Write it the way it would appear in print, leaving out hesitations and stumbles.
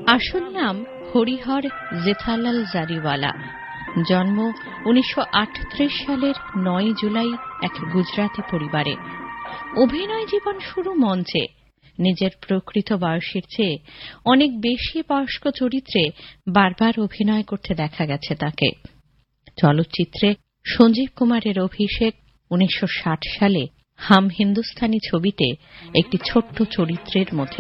আসল নাম হরিহর জেঠালাল জারিওয়ালা। জন্ম 1938 সালের 9 জুলাই এক গুজরাতি পরিবারে। অভিনয় জীবন শুরু মঞ্চে। নিজের প্রকৃত বয়সের চেয়ে অনেক বেশি বয়স্ক চরিত্রে বারবার অভিনয় করতে দেখা গেছে তাকে। চলচ্চিত্রে সঞ্জীব কুমারের অভিষেক 1960 সালে হাম হিন্দুস্তানি ছবিতে একটি ছোট্ট চরিত্রের মধ্যে